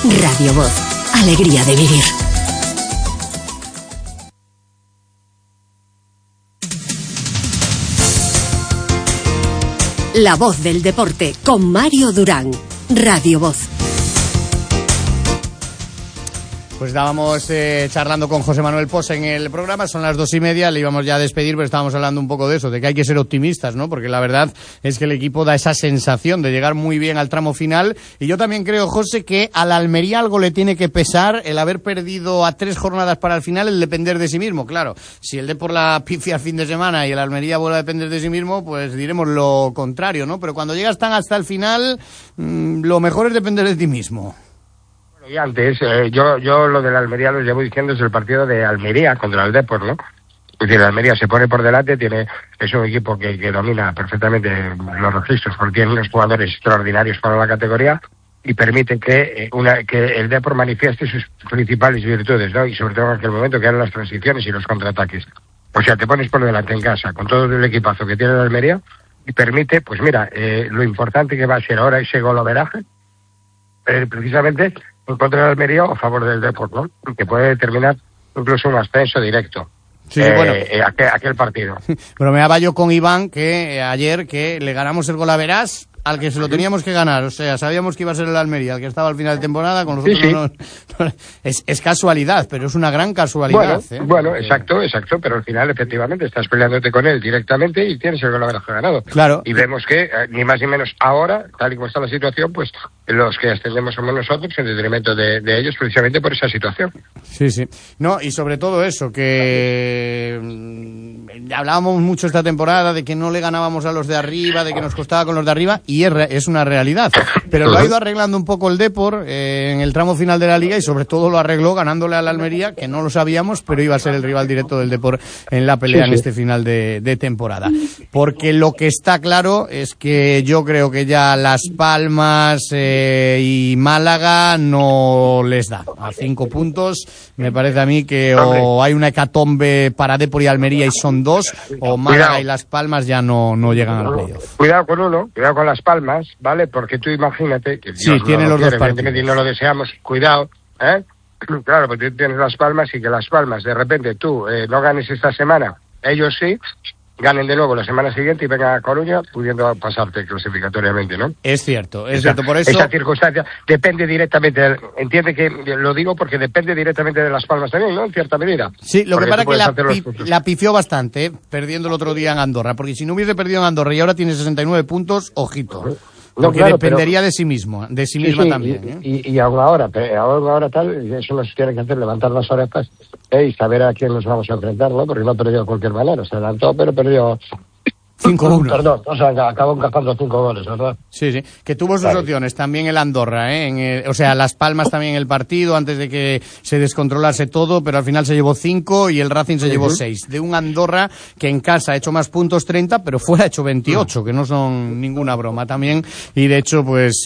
Radio Voz. Alegría de vivir. La voz del deporte con Mario Durán. Radio Voz. Pues estábamos charlando con José Manuel Pos en el programa, son las 2:30, le íbamos ya a despedir, pero estábamos hablando un poco de eso, de que hay que ser optimistas, ¿no? Porque la verdad es que el equipo da esa sensación de llegar muy bien al tramo final, y yo también creo, José, que a la Almería algo le tiene que pesar el haber perdido a 3 jornadas para el final, el depender de sí mismo. Claro, si el Depor la pifia el fin de semana y el Almería vuelve a depender de sí mismo, pues diremos lo contrario, ¿no? Pero cuando llegas tan hasta el final, lo mejor es depender de ti mismo. Y antes, yo lo de la Almería lo llevo diciendo desde el partido de Almería contra el Depor, ¿no? Es decir, la Almería se pone por delante, es un equipo que domina perfectamente los registros, porque tiene unos jugadores extraordinarios para la categoría y permite que el Depor manifieste sus principales virtudes, ¿no? Y sobre todo en aquel momento que eran las transiciones y los contraataques. O sea, te pones por delante en casa con todo el equipazo que tiene la Almería y permite, pues mira, lo importante que va a ser ahora ese golaveraje, precisamente en contra de Almería o a favor del Depor, ¿no? Que puede determinar incluso un ascenso directo. Sí, bueno. Aquel partido. Bromeaba yo con Iván que ayer que le ganamos el Golaveras al que se lo teníamos que ganar, o sea, sabíamos que iba a ser el Almería, el que estaba al final de temporada, con nosotros sí. Es casualidad, pero es una gran casualidad. Bueno, exacto, pero al final efectivamente estás peleándote con él directamente y tienes el golaveraje ganado. Claro. Y vemos que, ni más ni menos ahora, tal y como está la situación, pues los que ascendemos somos nosotros en detrimento de ellos precisamente por esa situación. Sí. No, y sobre todo eso, que hablábamos mucho esta temporada de que no le ganábamos a los de arriba, de que nos costaba con los de arriba, y es una realidad. Pero lo ha ido arreglando un poco el Depor en el tramo final de la Liga y sobre todo lo arregló ganándole a la Almería, que no lo sabíamos, pero iba a ser el rival directo del Depor en la pelea en este final de temporada. Porque lo que está claro es que yo creo que ya Las Palmas y Málaga no les da. A 5 puntos me parece a mí que o hay una hecatombe para Depor y Almería y son 2, o Málaga y Las Palmas ya no llegan al playoff. Cuidado con Las Palmas, ¿vale? Porque tú imagínate que Dios tiene los dos partidos y no lo deseamos, cuidado, claro, porque tú tienes Las Palmas y que Las Palmas de repente tú no ganes esta semana, ellos sí ganen de nuevo la semana siguiente y vengan a Coruña pudiendo pasarte clasificatoriamente, ¿no? Es cierto, por eso... Esa circunstancia depende directamente, entiende que lo digo porque depende directamente de Las Palmas también, ¿no? En cierta medida. Sí, lo que pasa es que la pifió bastante, perdiendo el otro día en Andorra, porque si no hubiese perdido en Andorra y ahora tiene 69 puntos, ojito. Porque dependería de sí misma también. Y ahora tal, eso nos tiene que hacer levantar las orejas y saber a quién nos vamos a enfrentar, ¿no? Porque no ha perdido de cualquier manera, se adelantó, pero perdió 5-1. Perdón, o sea, acabó encajando 5 goles, ¿verdad? Sí, que tuvo sus opciones, también el Andorra, o sea, Las Palmas también en el partido, antes de que se descontrolase todo, pero al final se llevó 5 y el Racing se llevó 6. De un Andorra que en casa ha hecho más puntos, 30, pero fuera ha hecho 28, que no son ninguna broma también, y de hecho, pues,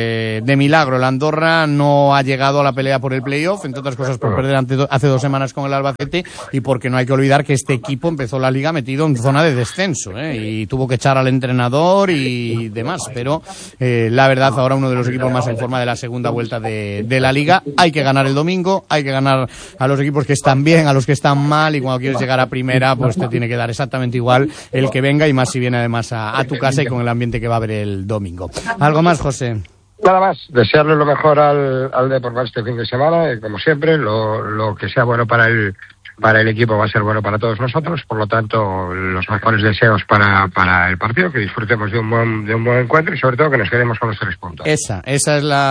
de milagro, el Andorra no ha llegado a la pelea por el playoff, entre otras cosas por perder hace 2 semanas con el Albacete, y porque no hay que olvidar que este equipo empezó la Liga metido en zona de descenso, y tuvo que echar al entrenador y demás, pero la verdad ahora uno de los equipos más en forma de la segunda vuelta de la Liga. Hay que ganar el domingo, hay que ganar a los equipos que están bien, a los que están mal, y cuando quieres llegar a primera pues te tiene que dar exactamente igual el que venga, y más si viene además a tu casa y con el ambiente que va a haber el domingo. ¿Algo más, José? Nada más, desearle lo mejor al Depor para este fin de semana, como siempre, lo que sea bueno para el equipo va a ser bueno para todos nosotros, por lo tanto los mejores deseos para el partido, que disfrutemos de un buen encuentro y sobre todo que nos quedemos con los 3 puntos. Esa es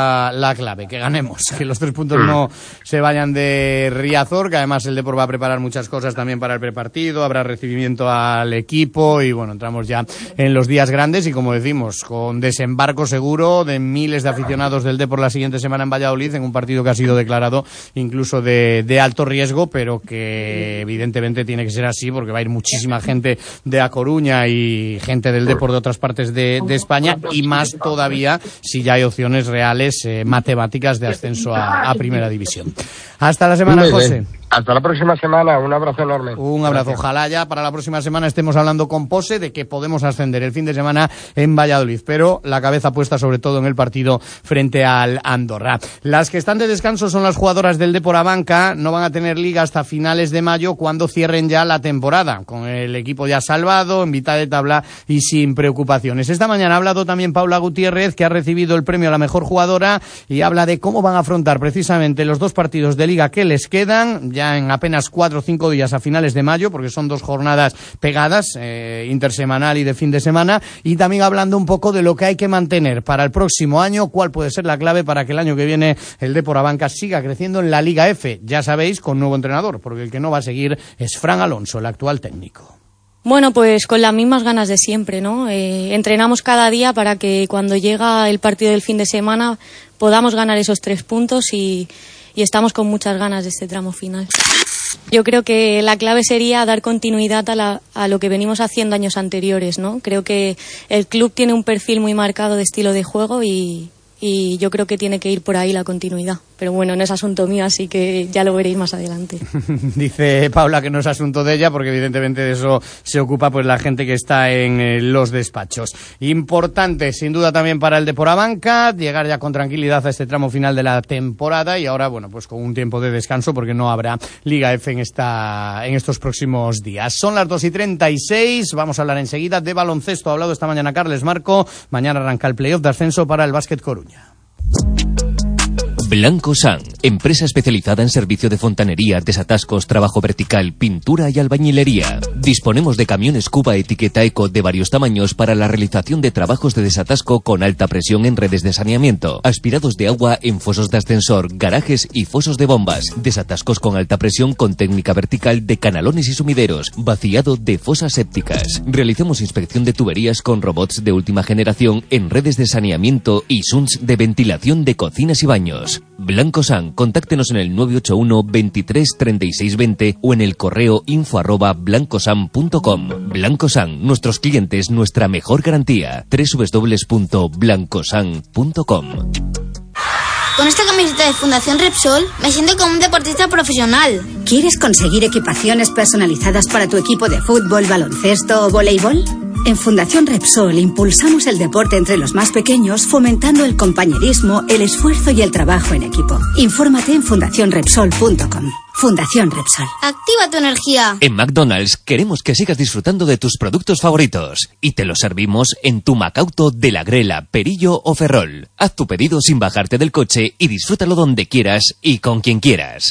la clave, que ganemos, que los 3 puntos no se vayan de Riazor, que además el Depor va a preparar muchas cosas también para el prepartido, habrá recibimiento al equipo y bueno, entramos ya en los días grandes y como decimos, con desembarco seguro de miles de aficionados del Depor la siguiente semana en Valladolid, en un partido que ha sido declarado incluso de alto riesgo, pero que evidentemente tiene que ser así porque va a ir muchísima gente de A Coruña y gente del Depor de otras partes de España, y más todavía si ya hay opciones reales matemáticas de ascenso a Primera División. Hasta la semana, José. Hasta la próxima semana, un abrazo enorme. Un abrazo. Gracias. Ojalá ya para la próxima semana estemos hablando con Pose de que podemos ascender el fin de semana en Valladolid, pero la cabeza puesta sobre todo en el partido frente al Andorra. Las que están de descanso son las jugadoras del Depor Abanca, no van a tener liga hasta finales de mayo cuando cierren ya la temporada, con el equipo ya salvado, en mitad de tabla y sin preocupaciones. Esta mañana ha hablado también Paula Gutiérrez, que ha recibido el premio a la mejor jugadora y habla de cómo van a afrontar precisamente los 2 partidos de liga que les quedan ya en apenas 4 o 5 días a finales de mayo, porque son 2 jornadas pegadas, intersemanal y de fin de semana, y también hablando un poco de lo que hay que mantener para el próximo año, cuál puede ser la clave para que el año que viene el Depor Abanca siga creciendo en la Liga F, ya sabéis, con nuevo entrenador, porque el que no va a seguir es Fran Alonso, el actual técnico. Bueno, pues con las mismas ganas de siempre, ¿no? Entrenamos cada día para que cuando llega el partido del fin de semana podamos ganar esos 3 puntos y estamos con muchas ganas de este tramo final. Yo creo que la clave sería dar continuidad a lo que venimos haciendo años anteriores, ¿no? Creo que el club tiene un perfil muy marcado de estilo de juego y yo creo que tiene que ir por ahí la continuidad. Pero bueno, no es asunto mío, así que ya lo veréis más adelante. Dice Paula que no es asunto de ella, porque evidentemente de eso se ocupa pues la gente que está en los despachos. Importante, sin duda, también para el Depor Abanca, llegar ya con tranquilidad a este tramo final de la temporada y ahora, bueno, pues con un tiempo de descanso, porque no habrá Liga F en estos próximos días. Son las 2:36, vamos a hablar enseguida de baloncesto. Ha hablado esta mañana Carles Marco, mañana arranca el playoff de ascenso para el Básquet Coruña. Blanco San, empresa especializada en servicio de fontanería, desatascos, trabajo vertical, pintura y albañilería. Disponemos de camiones Cuba etiqueta Eco de varios tamaños para la realización de trabajos de desatasco con alta presión en redes de saneamiento, aspirados de agua en fosos de ascensor, garajes y fosos de bombas, desatascos con alta presión con técnica vertical de canalones y sumideros, vaciado de fosas sépticas. Realizamos inspección de tuberías con robots de última generación en redes de saneamiento y SUNS de ventilación de cocinas y baños. Blanco San, contáctenos en el 981 23 36 20 o en el correo info@blancosan.com. Blanco San, nuestros clientes, nuestra mejor garantía. www.blancosan.com. Con esta camiseta de Fundación Repsol me siento como un deportista profesional. ¿Quieres conseguir equipaciones personalizadas para tu equipo de fútbol, baloncesto o voleibol? En Fundación Repsol impulsamos el deporte entre los más pequeños, fomentando el compañerismo, el esfuerzo y el trabajo en equipo. Infórmate en fundacionrepsol.com. Fundación Repsol. Activa tu energía. En McDonald's queremos que sigas disfrutando de tus productos favoritos y te los servimos en tu Macauto de La Grela, Perillo o Ferrol. Haz tu pedido sin bajarte del coche y disfrútalo donde quieras y con quien quieras.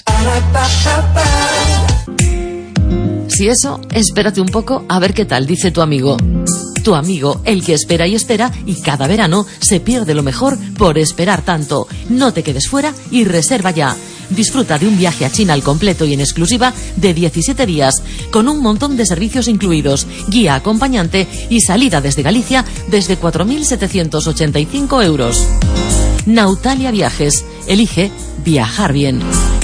Si eso, espérate un poco a ver qué tal dice tu amigo. Tu amigo, el que espera y cada verano se pierde lo mejor por esperar tanto. No te quedes fuera y reserva ya. Disfruta de un viaje a China al completo y en exclusiva de 17 días, con un montón de servicios incluidos, guía acompañante y salida desde Galicia desde 4.785 euros. Nautalia Viajes. Elige viajar bien.